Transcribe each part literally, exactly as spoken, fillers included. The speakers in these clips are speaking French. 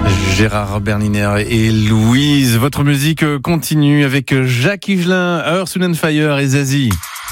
Gérard Berliner et Louise. Votre musique continue avec Jacques Higelin, Earth, Wind and Fire et Zazie.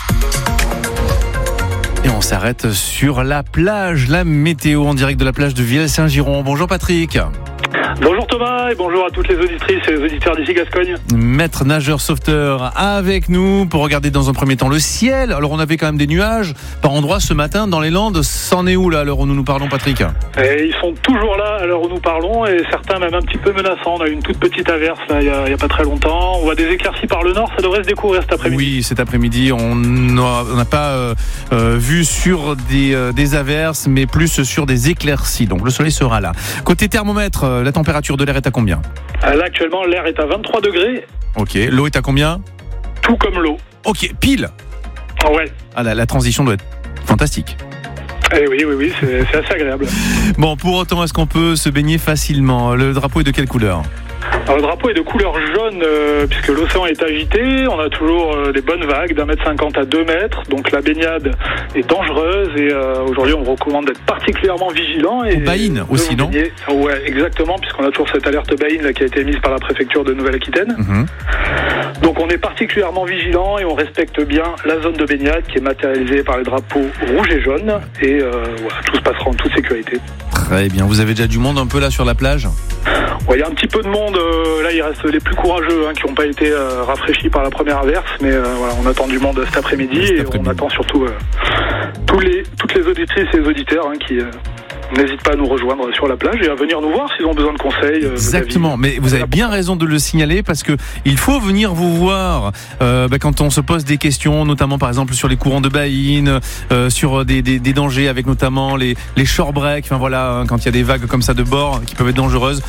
Et on s'arrête sur la plage, la météo en direct de la plage de Vielle-Saint-Giron. Bonjour Patrick. Bonjour Thomas et bonjour à toutes les auditrices et les auditeurs d'ici Gascogne. Maître nageur sauveteur avec nous pour regarder dans un premier temps le ciel. Alors on avait quand même des nuages par endroits ce matin dans les Landes. C'en est où là à l'heure où nous nous parlons, Patrick ? Et ils sont toujours là à l'heure où nous parlons et certains même un petit peu menaçants. On a eu une toute petite averse là il y a, il y a pas très longtemps. On voit des éclaircies par le nord, ça devrait se découvrir cet après-midi. Oui, cet après-midi on n'a pas euh, euh, vu sur des, euh, des averses mais plus sur des éclaircies. Donc le soleil sera là. Côté thermomètre, la température de l'air est à combien ? Là actuellement l'air est à vingt-trois degrés. Ok, l'eau est à combien ? Tout comme l'eau. Ok, pile. Ouais. Ah, la, la transition doit être fantastique. Eh oui, oui, oui, c'est, c'est assez agréable. Bon, pour autant, est-ce qu'on peut se baigner facilement ? Le drapeau est de quelle couleur ? Alors, le drapeau est de couleur jaune euh, puisque l'océan est agité. On a toujours euh, des bonnes vagues d'un mètre cinquante à deux mètres. Donc la baignade est dangereuse et euh, aujourd'hui on vous recommande d'être particulièrement vigilant. Et Baïne aussi, non ? Ouais, exactement, puisqu'on a toujours cette alerte Baïne là, qui a été émise par la préfecture de Nouvelle-Aquitaine. Mm-hmm. Donc on est particulièrement vigilant et on respecte bien la zone de baignade qui est matérialisée par les drapeaux rouge et jaune. Et euh, voilà, tout se passera en toute sécurité. Très bien. Vous avez déjà du monde un peu là sur la plage ? Ouais, il y a un petit peu de monde. Euh, là, il reste les plus courageux hein, qui n'ont pas été euh, rafraîchis par la première averse. Mais euh, voilà, on attend du monde cet après-midi cet et après-midi. On attend surtout euh, tous les, toutes les auditrices et les auditeurs hein, qui euh, n'hésitent pas à nous rejoindre sur la plage et à venir nous voir s'ils ont besoin de conseils. Euh, Exactement. Mais vous avez bien raison de le signaler parce que il faut venir vous voir euh, bah, quand on se pose des questions, notamment par exemple sur les courants de baïne, euh, sur des, des, des dangers avec notamment les, les shore breaks. Enfin voilà, hein, quand il y a des vagues comme ça de bord qui peuvent être dangereuses.